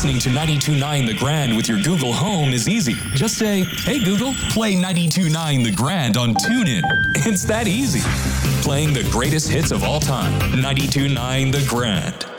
Listening to 92.9 The Grand with your Google Home is easy. Just say, "Hey Google, play 92.9 The Grand on TuneIn." It's that easy. Playing the greatest hits of all time. 92.9 The Grand.